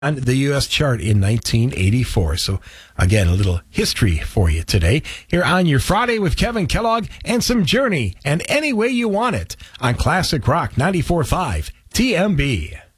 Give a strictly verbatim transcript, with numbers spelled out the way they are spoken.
on the U S chart in nineteen eighty-four. So, again, a little history for you today here on your Friday with Kevin Kellogg and some Journey and Any Way You Want It on Classic Rock ninety-four point five T M B.